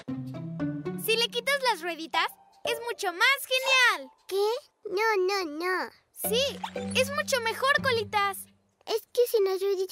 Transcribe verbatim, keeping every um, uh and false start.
Si le quitas las rueditas, es mucho más genial. ¿Qué? No, no, no. Sí, es mucho mejor, Colitas. Es que sin las rueditas